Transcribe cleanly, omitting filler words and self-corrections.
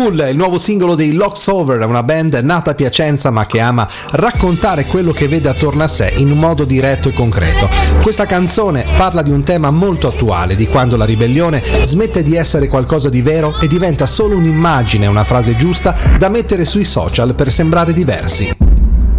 Fool, il nuovo singolo dei Locks Over, una band nata a Piacenza ma che ama raccontare quello che vede attorno a sé in un modo diretto e concreto. Questa canzone parla di un tema molto attuale, di quando la ribellione smette di essere qualcosa di vero e diventa solo un'immagine, una frase giusta da mettere sui social per sembrare diversi.